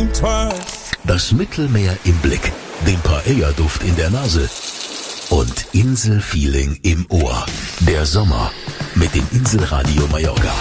Das Mittelmeer im Blick, den Paella-Duft in der Nase und Inselfeeling im Ohr. Der Sommer mit dem Inselradio Mallorca.